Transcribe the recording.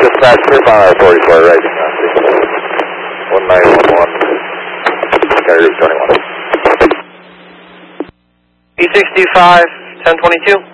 Dispatch, clear final 44, right. 1911. Sky Route 21. E65, 1022.